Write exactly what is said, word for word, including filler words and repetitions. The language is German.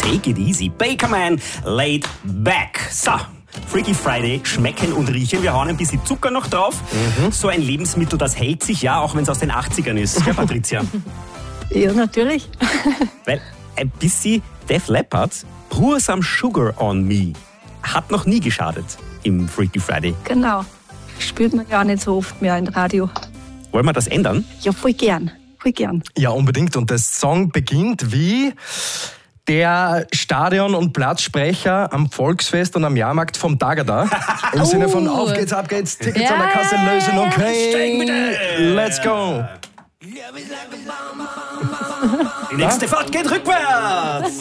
Take It Easy. Bakerman, Laid Back. So, Freaky Friday, schmecken und riechen. Wir hauen ein bisschen Zucker noch drauf. Mhm. So ein Lebensmittel, das hält sich ja, auch wenn es aus den achtzigern ist. Gell, Patricia? Ja, natürlich. Weil ein bisschen Def Leppard, Pour Some Sugar on Me, hat noch nie geschadet im Freaky Friday. Genau. Spürt man ja auch nicht so oft mehr im Radio. Wollen wir das ändern? Ja, voll gern. Voll gern. Ja, unbedingt. Und der Song beginnt wie der Stadion- und Platzsprecher am Volksfest und am Jahrmarkt vom Tagada. Im Oh. Sinne von auf geht's, ab geht's, Tickets Ja, an der Kasse lösen, okay. Steig bitte. Let's go. Die nächste Fahrt geht rückwärts.